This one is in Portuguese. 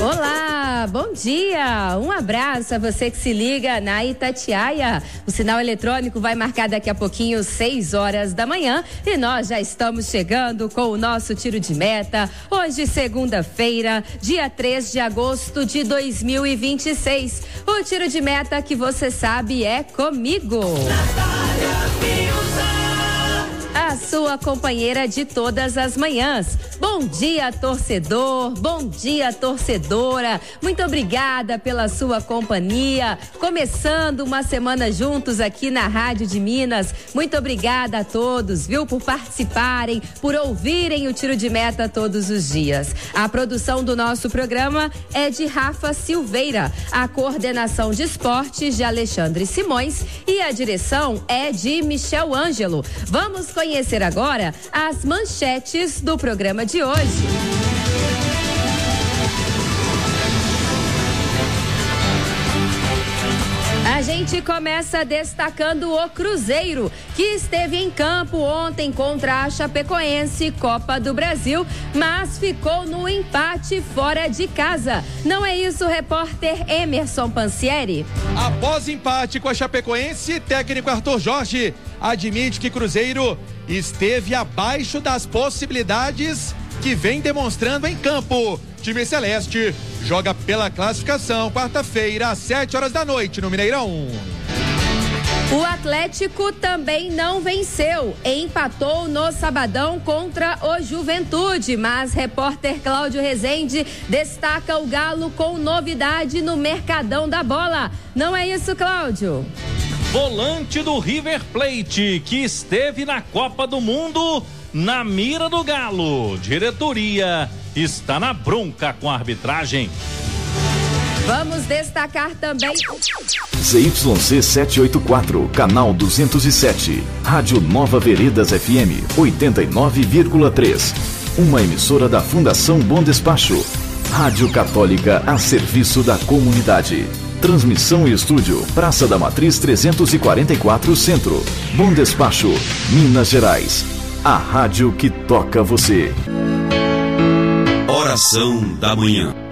Olá, bom dia, um abraço a você que se liga na Itatiaia. O sinal eletrônico vai marcar daqui a pouquinho 6 horas da manhã e nós já estamos chegando com o nosso tiro de meta. Hoje, segunda-feira, dia 3 de agosto de 2026. O tiro de meta que você sabe é comigo. A sua companheira de todas as manhãs. Bom dia, torcedor, bom dia, torcedora. Muito obrigada pela sua companhia. Começando uma semana juntos aqui na Rádio de Minas. Muito obrigada a todos, viu, por participarem, por ouvirem o Tiro de Meta todos os dias. A produção do nosso programa é de Rafa Silveira, a coordenação de esportes de Alexandre Simões e a direção é de Michel Ângelo. Vamos conhecer agora as manchetes do programa de hoje. A gente começa destacando o Cruzeiro, que esteve em campo ontem contra a Chapecoense, Copa do Brasil, mas ficou no empate fora de casa. Não é isso, repórter Emerson Pansieri? Após empate com a Chapecoense, técnico Arthur Jorge admite que Cruzeiro esteve abaixo das possibilidades que vem demonstrando em campo. Time celeste joga pela classificação quarta-feira às 7 horas da noite no Mineirão. O Atlético também não venceu, empatou no sabadão contra o Juventude, mas repórter Cláudio Rezende destaca o Galo com novidade no Mercadão da Bola. Não é isso, Cláudio? Volante do River Plate, que esteve na Copa do Mundo, na mira do Galo. Diretoria está na bronca com a arbitragem. Vamos destacar também ZYC 784, canal 207, Rádio Nova Veredas FM 89,3. Uma emissora da Fundação Bom Despacho. Rádio Católica a serviço da comunidade. Transmissão e estúdio, Praça da Matriz 344 Centro. Bom Despacho, Minas Gerais. A rádio que toca você. Oração da manhã.